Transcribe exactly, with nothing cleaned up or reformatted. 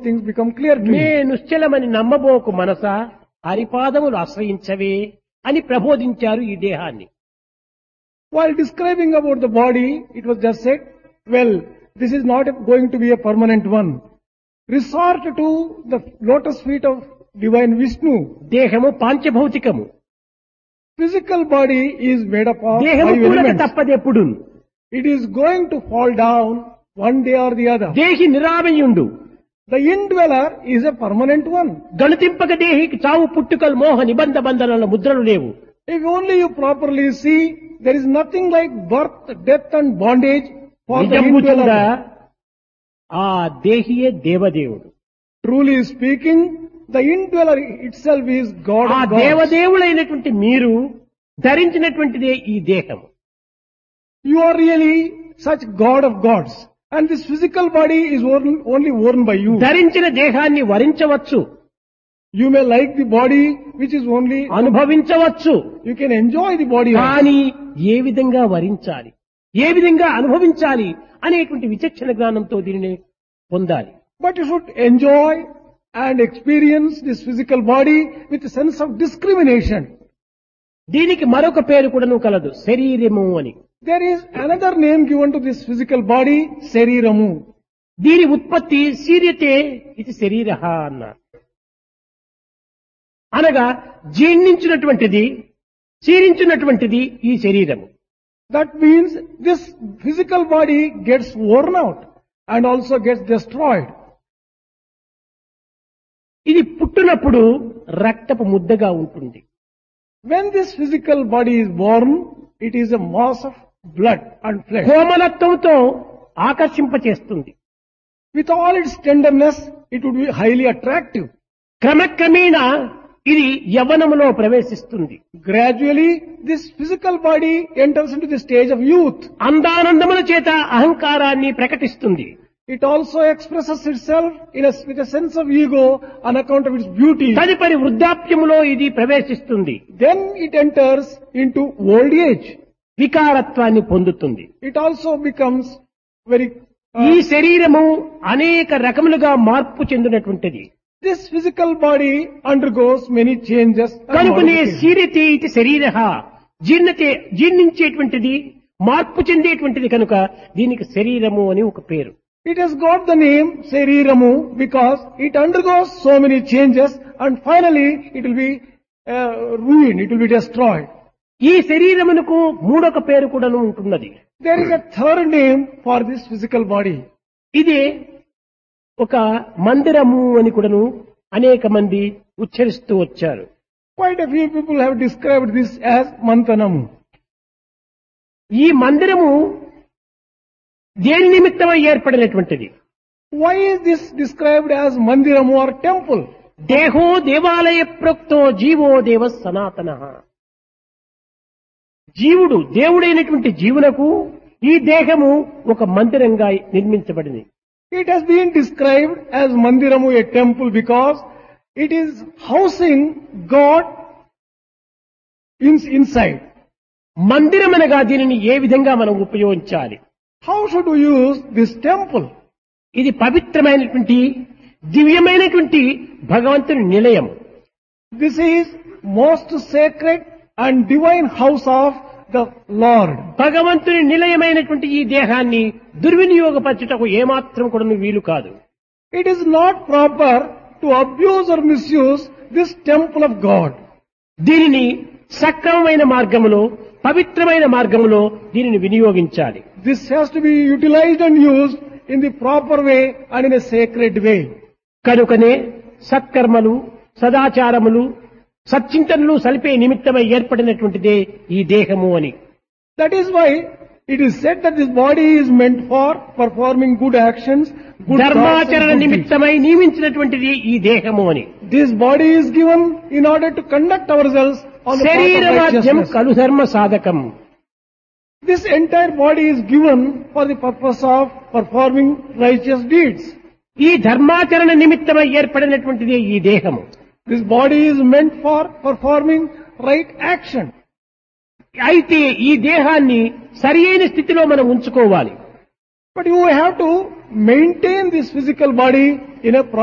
things become clear to May you. నిశ్చలమని నమ్మబోకు మనస హరిపాదములు ఆశ్రయించవే అని ప్రబోధించారు ఈ దేహాన్ని. While describing about the body, it was just said, well, this is not going to be a permanent one. Resort to the lotus feet of divine Vishnu. దేహము పాంచభౌతికము. Physical body is made up of దేహము five కూలక elements. తప్పదెప్పుడు. It is going to fall down one day or the other. దేహి నిరామయుండు. The indweller is a permanent one. గణతింపక దేహికి చావు పుట్టుకలు మోహ నిబంధ బంధనాల ముద్రలు లేవు. If only you properly see, there is nothing like birth, death and bondage for the నిజంబు చూడ indweller. ఆ దేహియే దేవదేవుడు. Truly speaking, the indweller itself is God ఆ of gods. దేవదేవులైనటువంటి మీరు ధరించినటువంటిదే ఈ దేహము. You are really such God of gods. And this physical body is worn, only worn by you. ధరించిన దేహాన్ని వరించవచ్చు, You may like the body which is only, అనుభవించవచ్చు. you can enjoy the body. also. కానీ ఏ విధంగా వరించాలి, ఏ విధంగా అనుభవించాలి అనేటువంటి విచక్షణ జ్ఞానంతో దీనిని పొందాలి. But you should enjoy and experience this physical body with a sense of discrimination. దీనికి మరొక పేరు కూడాను కలదు, శరీరము అని. There is another name given to this physical body, Sariramu. దీని ఉత్పత్తి శీర్యతే ఇది శరీర అన్నారు. అనగా జీర్ణించినటువంటిది, క్షీణించినటువంటిది ఈ శరీరము. That means this physical body gets worn out and also gets destroyed. ఇది పుట్టినప్పుడు రక్తపు ముద్దగా ఉంటుంది. When this physical body is born, it is a mass of blood and flesh. కోమలత్వంతో ఆకర్షింపచేస్తుంది. With all its tenderness, it would be highly attractive. క్రమక్రమేణా ఇది యవ్వనములో ప్రవేశిస్తుంది. Gradually, this physical body enters into the stage of youth. అందానందముల చేత అహంకారాన్ని ప్రకటిస్తుంది. It also expresses itself in a, with a sense of ego on account of its beauty. తదుపరి వృద్ధాప్యములో ఇది ప్రవేశిస్తుంది. Then it enters into old age. వికారత్వాన్ని పొందుతుంది. It also becomes very... ఈ Uh, శరీరము అనేక రకములుగా మార్పు చెందినటువంటిది. this physical body undergoes many changes. and కనుకనే modifications. శీర్యతే ఇది శరీర జీర్ణతే జీర్ణించేటువంటిది, మార్పు చెందేటువంటిది కనుక దీనికి శరీరము అని ఒక పేరు. It has got the name Sariramu because it undergoes so many changes and finally it will be uh, ruined, it will be destroyed. ఈ శరీరమునకు మూడొక పేరు కూడాను ఉంటున్నది. There is a third name for this physical body. ఇది ఒక మందిరము అని కూడాను అనేక మంది ఉచ్చరిస్తూ వచ్చారు. Quite a few people have described this as Mantanamu. ఈ మందిరము దేని నిమిత్తమై ఏర్పడినటువంటిది? Why is this described as Mandiramu or temple? దేహో దేవాలయ ప్రోక్తో జీవో దేవ సనాతన. జీవుడు దేవుడైనటువంటి జీవునకు ఈ దేహము ఒక మందిరంగా నిర్మించబడింది. It has been described as Mandiramu, a temple, because it is housing God in, inside. మందిరం అనగా దీనిని ఏ విధంగా మనం ఉపయోగించాలి? How should we use this temple? ఇది పవిత్రమైనటువంటి దివ్యమైనటువంటి భగవంతుని నిలయం. This is most sacred and divine house of the Lord. భగవంతుని నిలయమైనటువంటి ఈ దేహాన్ని దుర్వినియోగపరచుటకు ఏమాత్రం కూడా వీలు కాదు. It is not proper to abuse or misuse this temple of God. దీనిని సక్రమమైన మార్గములో, పవిత్రమైన మార్గములో దీనిని వినియోగించాలి. This has to be utilized and used in the proper way and in a sacred way. కనుకనే సత్కర్మలు, సదాచారములు, సచ్చింతనలు సలిపే నిమిత్తమై ఏర్పడినటువంటిదే ఈ దేహము అని. That is why it is said that this body is meant for performing good actions, good thoughts ధర్మాచరణ and good deeds. నిమిత్తమై నియమించినటువంటిది ఈ దేహము అని. This body is given in order to conduct ourselves on the path of శరీరవాద్యం righteousness. కలు ధర్మ సాధకం. This entire body is given for the purpose of performing righteous deeds. ఈ ధర్మాచరణ నిమిత్తమై ఏర్పడినటువంటిదే ఈ దేహము. This body is meant for performing right action. అయితే ఈ దేహాన్ని సరి అయిన స్థితిలో మనం ఉంచుకోవాలి. But you have to maintain this physical body in a